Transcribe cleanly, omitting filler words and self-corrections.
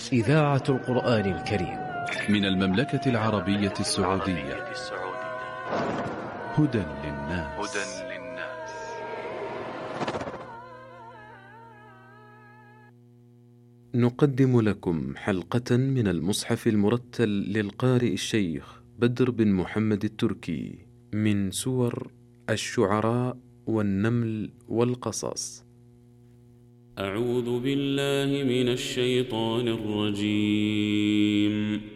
إذاعة القرآن الكريم من المملكة العربية السعودية. هدى للناس. نقدم لكم حلقة من المصحف المرتل للقارئ الشيخ بدر بن محمد التركي من سور الشعراء والنمل والقصص. أعوذ بالله من الشيطان الرجيم.